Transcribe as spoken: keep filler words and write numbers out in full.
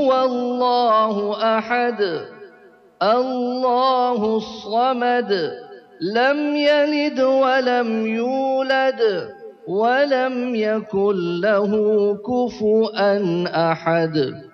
هو الله أحد الله الصمد لم يلد ولم يولد ولم يكن له كفوا أحد.